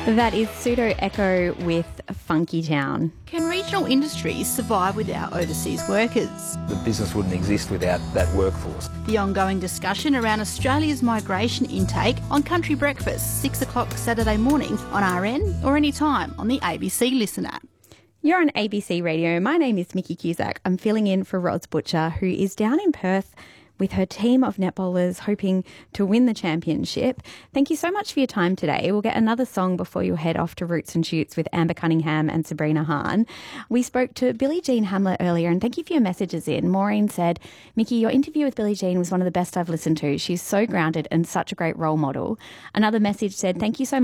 That is Pseudo Echo with Funky Town. Can regional industries survive without overseas workers? The business wouldn't exist without that workforce. The ongoing discussion around Australia's migration intake on Country Breakfast, 6 o'clock Saturday morning on RN or anytime on the ABC Listen app. You're on ABC Radio. My name is Mickey Cusack. I'm filling in for Roz Butcher, who is down in Perth with her team of netballers hoping to win the championship. Thank you so much for your time today. We'll get another song before you head off to Roots and Shoots with Amber Cunningham and Sabrina Hahn. We spoke to Billie Jean Hamlet earlier, and thank you for your messages in. Maureen said, Mickey, your interview with Billie Jean was one of the best I've listened to. She's so grounded and such a great role model. Another message said, thank you so much